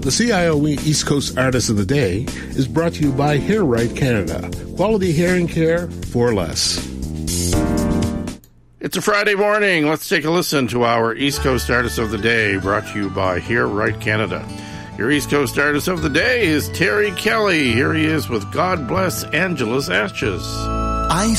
The CIOE East Coast Artist of the Day is brought to you by Hair Right Canada. Quality hearing care for less. It's a Friday morning. Let's take a listen to our East Coast Artist of the Day, brought to you by Hair Right Canada. Your East Coast Artist of the Day is Terry Kelly. Here he is with God Bless Angela's Ashes.